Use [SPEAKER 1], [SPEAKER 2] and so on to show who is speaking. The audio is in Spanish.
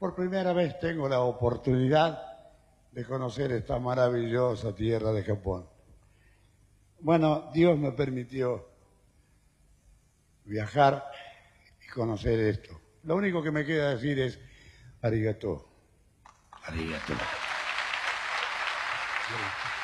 [SPEAKER 1] por primera vez tengo la oportunidad de conocer esta maravillosa tierra de Japón. Bueno, Dios me permitió viajar y conocer esto. Lo único que me queda decir es arigato. Arigato.